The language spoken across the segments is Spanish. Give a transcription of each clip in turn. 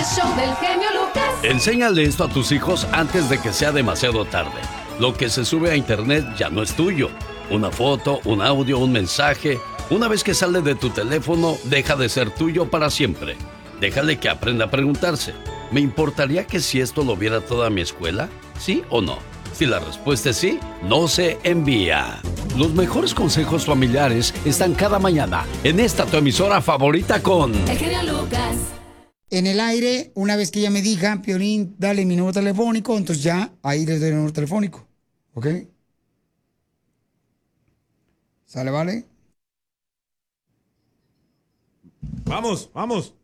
show del genio Lucas. Enséñale esto a tus hijos antes de que sea demasiado tarde. Lo que se sube a internet ya no es tuyo. Una foto, un audio, un mensaje. Una vez que sale de tu teléfono, deja de ser tuyo para siempre. Déjale que aprenda a preguntarse: ¿me importaría que si esto lo viera toda mi escuela? ¿Sí o no? Si la respuesta es sí, no se envía. Los mejores consejos familiares están cada mañana en esta tu emisora favorita con El genio Lucas. En el aire, una vez que ella me diga, Piolín, dale mi número telefónico, entonces ya ahí les doy el número telefónico. ¿Ok? ¿Sale, vale? Vamos, vamos.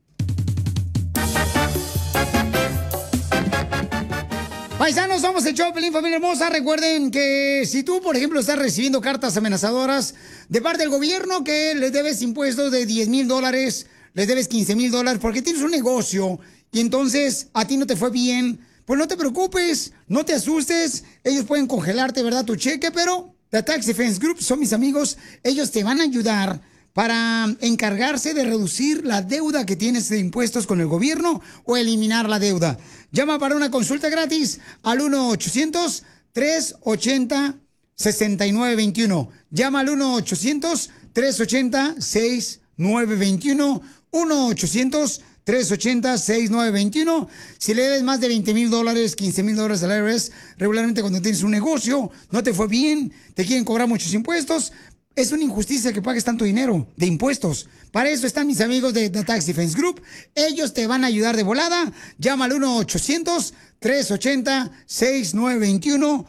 Paisanos, somos el show, Piolín, familia hermosa. Recuerden que si tú, por ejemplo, estás recibiendo cartas amenazadoras de parte del gobierno que les debes impuestos de $10,000, les debes $15,000 porque tienes un negocio y entonces a ti no te fue bien, pues no te preocupes, no te asustes. Ellos pueden congelarte, ¿verdad?, tu cheque, pero The Tax Defense Group son mis amigos. Ellos te van a ayudar para encargarse de reducir la deuda que tienes de impuestos con el gobierno o eliminar la deuda. Llama para una consulta gratis al 1-800-380-6921. Llama al 1-800-380-6921. 1-800-380-6921. Si le debes más de $20,000, $15,000 al IRS, regularmente cuando tienes un negocio, no te fue bien, te quieren cobrar muchos impuestos, es una injusticia que pagues tanto dinero de impuestos. Para eso están mis amigos de The Tax Defense Group. Ellos te van a ayudar de volada. Llama al 1-800-380-6921.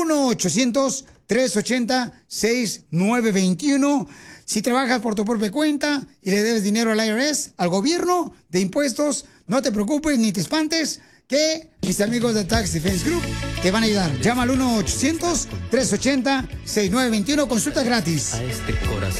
1-800-380-6921. Si trabajas por tu propia cuenta y le debes dinero al IRS, al gobierno, de impuestos, no te preocupes ni te espantes, que mis amigos de Tax Defense Group te van a ayudar. Llama al 1-800-380-6921. Consulta gratis. A este corazón